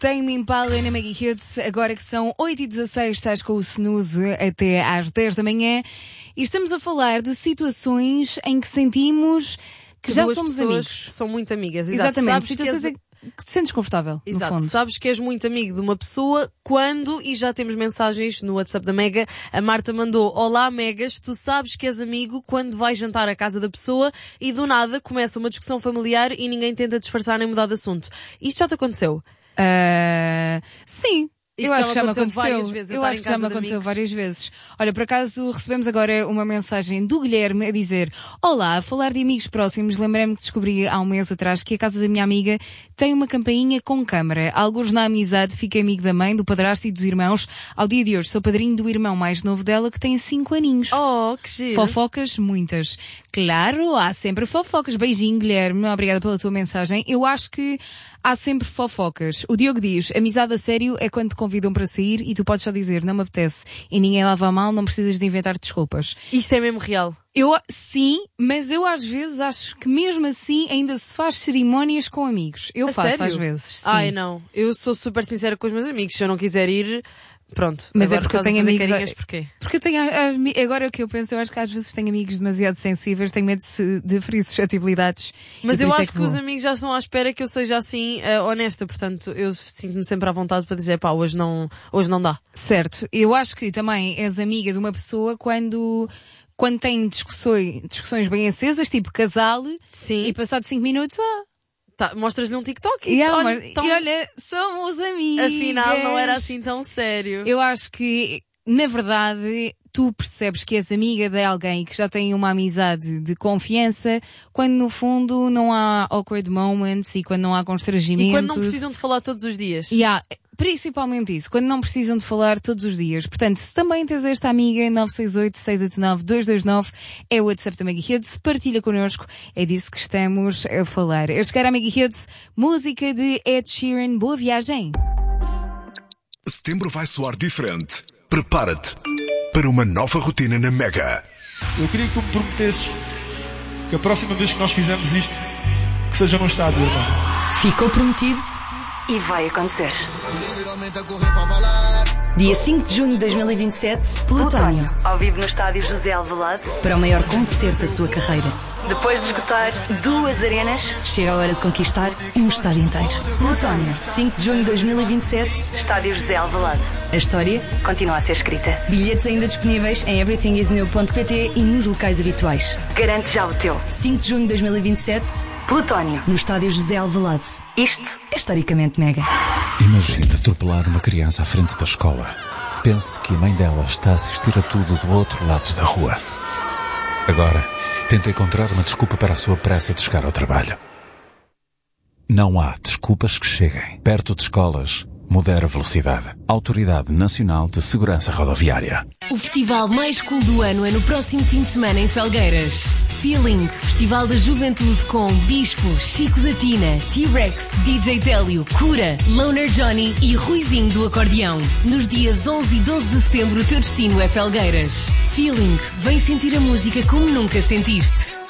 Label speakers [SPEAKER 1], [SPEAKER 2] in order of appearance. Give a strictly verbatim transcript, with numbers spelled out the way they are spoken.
[SPEAKER 1] Tame Impala na Mega Hits, agora que são oito e dezasseis, estás com o Snooze até às dez da manhã e estamos a falar de situações em que sentimos que, que já somos amigos.
[SPEAKER 2] São muito amigas, exato.
[SPEAKER 1] Exatamente,
[SPEAKER 2] Sabes
[SPEAKER 1] situações
[SPEAKER 2] que és...
[SPEAKER 1] em que te sentes confortável,
[SPEAKER 2] exato.
[SPEAKER 1] no fundo.
[SPEAKER 2] Sabes que és muito amigo de uma pessoa quando, e já temos mensagens no WhatsApp da Mega, a Marta mandou: olá Megas, tu sabes que és amigo quando vais jantar à casa da pessoa e do nada começa uma discussão familiar e ninguém tenta disfarçar nem mudar de assunto. Isto já te aconteceu?
[SPEAKER 1] Uh, sim.
[SPEAKER 2] Isto
[SPEAKER 1] eu acho que já me
[SPEAKER 2] aconteceu
[SPEAKER 1] aconteceu.
[SPEAKER 2] várias vezes, eu
[SPEAKER 1] eu acho que já me aconteceu
[SPEAKER 2] amigos.
[SPEAKER 1] várias vezes. Olha, por acaso recebemos agora uma mensagem do Guilherme a dizer: olá, a falar de amigos próximos, lembrei-me que descobri há um mês atrás que a casa da minha amiga tem uma campainha com câmara. Alguns na amizade fiquei amigo da mãe, do padrasto e dos irmãos. Ao dia de hoje sou padrinho do irmão mais novo dela, que tem cinco aninhos.
[SPEAKER 2] Oh, que giro.
[SPEAKER 1] Fofocas, muitas. Claro, há sempre fofocas. Beijinho, Guilherme. Obrigada pela tua mensagem. Eu acho que há sempre fofocas. O Diogo diz: amizade a sério é quando te convidam para sair e tu podes só dizer não me apetece e ninguém lava a mal, não precisas de inventar desculpas.
[SPEAKER 2] Isto é mesmo real.
[SPEAKER 1] Eu, sim, mas eu às vezes acho que mesmo assim ainda se faz cerimónias com amigos. Eu
[SPEAKER 2] a
[SPEAKER 1] faço
[SPEAKER 2] sério?
[SPEAKER 1] às vezes. Sim.
[SPEAKER 2] Ai, não. Eu sou super sincera com os meus amigos. Se eu não quiser ir, pronto.
[SPEAKER 1] Mas
[SPEAKER 2] agora
[SPEAKER 1] é porque eu tenho
[SPEAKER 2] estás a fazer
[SPEAKER 1] amigos.
[SPEAKER 2] carinhas, porquê?
[SPEAKER 1] Porque eu tenho. Agora o que eu penso, eu acho que às vezes tenho amigos demasiado sensíveis, tenho medo de, de ferir suscetibilidades.
[SPEAKER 2] Mas eu acho
[SPEAKER 1] é
[SPEAKER 2] que,
[SPEAKER 1] que
[SPEAKER 2] que os amigos já estão à espera que eu seja assim uh, honesta, portanto eu sinto-me sempre à vontade para dizer pá, hoje não, hoje não dá.
[SPEAKER 1] Certo. Eu acho que também és amiga de uma pessoa quando. Quando tem discussões, discussões bem acesas, tipo casal,
[SPEAKER 2] sim.
[SPEAKER 1] E passado cinco minutos, ah,
[SPEAKER 2] tá, mostras-lhe um TikTok e,
[SPEAKER 1] yeah,
[SPEAKER 2] olha,
[SPEAKER 1] mas,
[SPEAKER 2] tão...
[SPEAKER 1] e olha, somos amigos.
[SPEAKER 2] Afinal não era assim tão sério.
[SPEAKER 1] Eu acho que, na verdade, tu percebes que és amiga de alguém que já tem uma amizade de confiança quando no fundo não há awkward moments e quando não há constrangimentos.
[SPEAKER 2] E quando não precisam de falar todos os dias.
[SPEAKER 1] Yeah. Principalmente isso, quando não precisam de falar todos os dias. Portanto, se também tens esta amiga, nove seis oito, seis oito nove, dois dois nove, é o WhatsApp da Mega Hits, partilha connosco, é disso que estamos a falar. Eu chegar à Mega Hits, música de Ed Sheeran, boa viagem.
[SPEAKER 3] Setembro vai soar diferente. Prepara-te para uma nova rotina na Mega.
[SPEAKER 4] Eu queria que tu me prometesses que a próxima vez que nós fizermos isto, que seja no estádio, irmão.
[SPEAKER 5] Ficou prometido e vai acontecer. Dia cinco de junho de dois mil e vinte e sete, Plutónio, ao vivo no estádio José Alvalade, para o maior concerto da sua carreira. Depois de esgotar duas arenas, chega a hora de conquistar um estádio inteiro. Plutónio, cinco de junho de dois mil e vinte e sete, estádio José Alvalade. A história continua a ser escrita. Bilhetes ainda disponíveis em everything is new ponto pt e nos locais habituais. Garante já o teu. cinco de junho de dois mil e vinte e sete, Plutónio, no estádio José Alvalade. Isto é historicamente mega.
[SPEAKER 6] Imagina atropelar uma criança à frente da escola. Pense que a mãe dela está a assistir a tudo do outro lado da rua. Agora, tenta encontrar uma desculpa para a sua pressa de chegar ao trabalho. Não há desculpas que cheguem. Perto de escolas, modera a velocidade. Autoridade Nacional de Segurança Rodoviária.
[SPEAKER 7] O festival mais cool do ano é no próximo fim de semana em Felgueiras. Feeling, Festival da Juventude com Bispo, Chico da Tina, T-Rex, D J Télio, Cura, Loner Johnny e Ruizinho do Acordeão. Nos dias onze e doze de setembro o teu destino é Felgueiras. Feeling, vem sentir a música como nunca sentiste.